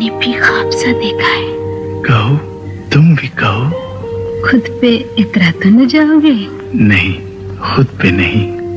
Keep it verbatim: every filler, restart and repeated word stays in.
भी ख्वाब सा देखा है। कहो, तुम भी कहो। खुद पे इतरा तो न जाओगे? नहीं, खुद पे नहीं,